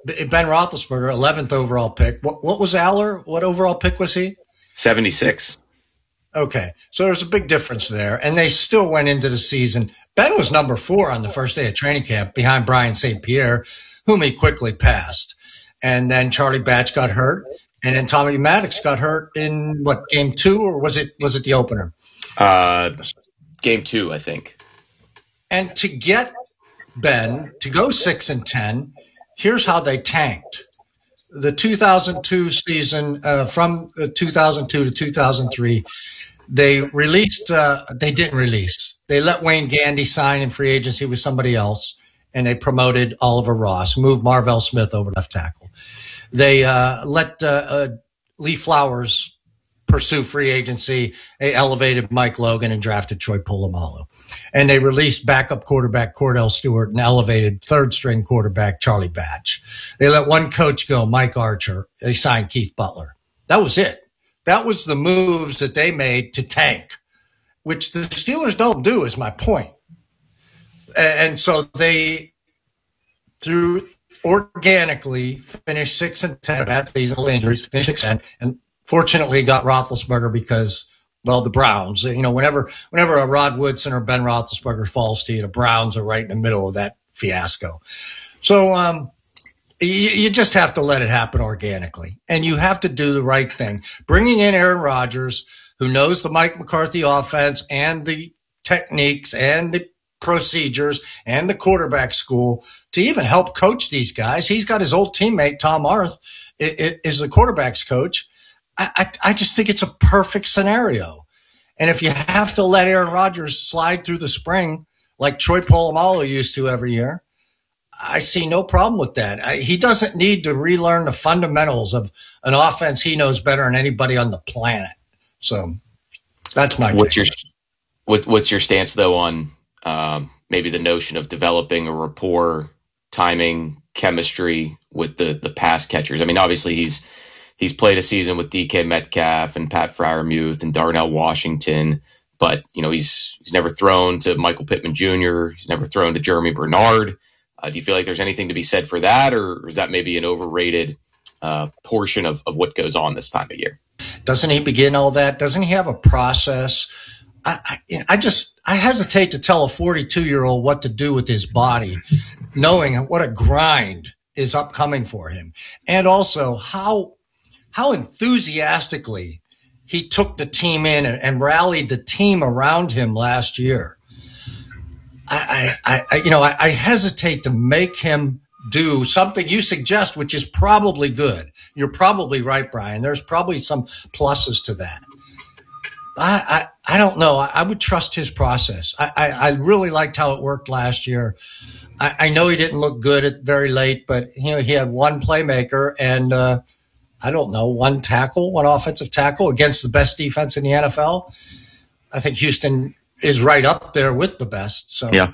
Ben Roethlisberger, 11th overall pick. What was Aller? What overall pick was he? 76. Okay, so there's a big difference there, and they still went into the season. Ben was number 4 on the first day of training camp behind Brian St. Pierre, whom he quickly passed. And then Charlie Batch got hurt, and then Tommy Maddox got hurt in game 2, or was it the opener? Game 2, I think. And to get Ben to go 6-10, here's how they tanked. The 2002 season, from 2002 to 2003, they didn't release. They let Wayne Gandy sign in free agency with somebody else, and they promoted Oliver Ross, moved Marvell Smith over left tackle. They let Lee Flowers pursue free agency. They elevated Mike Logan and drafted Troy Polamalu. And they released backup quarterback Cordell Stewart and elevated third-string quarterback Charlie Batch. They let one coach go, Mike Archer. They signed Keith Butler. That was it. That was the moves that they made to tank, which the Steelers don't do, is my point. And so they, through organically, finished 6-10, bad seasonal injuries, finished 6-10, and fortunately got Roethlisberger because, well, the Browns. Whenever a Rod Woodson or Ben Roethlisberger falls to you, the Browns are right in the middle of that fiasco. So you just have to let it happen organically, and you have to do the right thing. Bringing in Aaron Rodgers, who knows the Mike McCarthy offense and the techniques and the procedures and the quarterback school to even help coach these guys. He's got his old teammate, Tom Arth, is the quarterback's coach. I just think it's a perfect scenario. And if you have to let Aaron Rodgers slide through the spring like Troy Polamalu used to every year, I see no problem with that. He doesn't need to relearn the fundamentals of an offense he knows better than anybody on the planet. So that's my What's your stance, though, on maybe the notion of developing a rapport, timing, chemistry with the pass catchers? I mean, obviously he's played a season with DK Metcalf and Pat Freiermuth and Darnell Washington, but he's never thrown to Michael Pittman Jr. He's never thrown to Jeremy Bernard. Do you feel like there's anything to be said for that, or is that maybe an overrated portion of what goes on this time of year? Doesn't he begin all that? Doesn't he have a process? I hesitate to tell a 42-year-old what to do with his body, knowing what a grind is upcoming for him, and also how enthusiastically he took the team in and rallied the team around him last year. I hesitate to make him do something you suggest, which is probably good. You're probably right, Brian. There's probably some pluses to that. I don't know. I would trust his process. I really liked how it worked last year. I know he didn't look good at very late, but he had one playmaker and one tackle, one offensive tackle against the best defense in the NFL. I think Houston is right up there with the best. So yeah,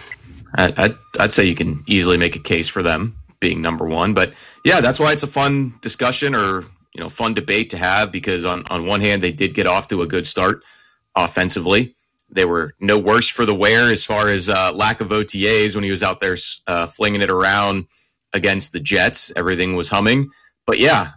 I'd say you can easily make a case for them being number one. But yeah, that's why it's a fun discussion or fun debate to have, because on one hand they did get off to a good start offensively. They were no worse for the wear as far as lack of OTAs when he was out there flinging it around against the Jets. Everything was humming. But yeah,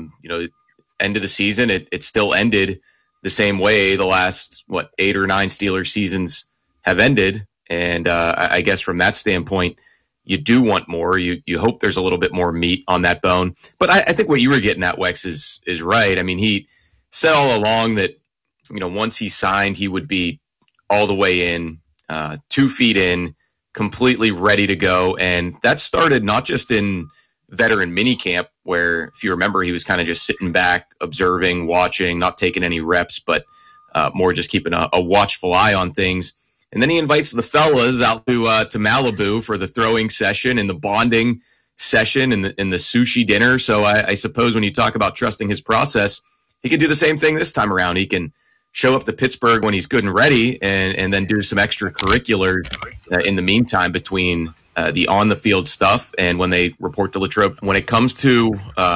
end of the season, it still ended the same way the last, 8 or 9 Steelers seasons have ended. And I guess from that standpoint, you do want more. You hope there's a little bit more meat on that bone. But I think what you were getting at, Wex, is right. I mean, he said all along that, once he signed, he would be all the way in, 2 feet in, completely ready to go. And that started not just in veteran minicamp, where, if you remember, he was kind of just sitting back, observing, watching, not taking any reps, but more just keeping a watchful eye on things. And then he invites the fellas out to Malibu for the throwing session and the bonding session and the sushi dinner. So I suppose when you talk about trusting his process, he could do the same thing this time around. He can show up to Pittsburgh when he's good and ready, and then do some extracurricular in the meantime between the on-the-field stuff and when they report to Latrobe. When it comes to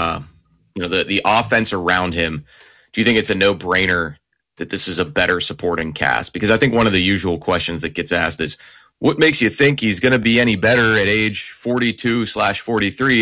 the offense around him, do you think it's a no-brainer that this is a better supporting cast? Because I think one of the usual questions that gets asked is, what makes you think he's going to be any better at age 42/43